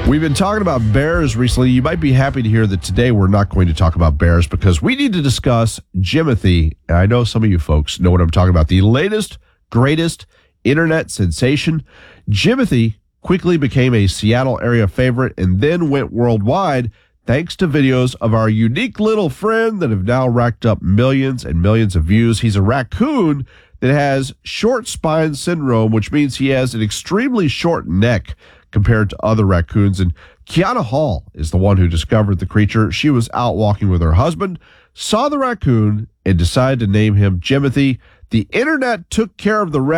We've been talking about bears recently. You might be happy to hear that today we're not going to talk about bears because we need to discuss Jimothy. And I know some of you folks know what I'm talking about. The latest, greatest internet sensation. Jimothy quickly became a Seattle area favorite and then went worldwide thanks to videos of our unique little friend that have now racked up millions and millions of views. He's a raccoon that has short spine syndrome, which means he has an extremely short neck compared to other raccoons. And Kiana Hall is the one who discovered the creature. She was out walking with her husband, saw the raccoon, and decided to name him Jimothy. The internet took care of the rest.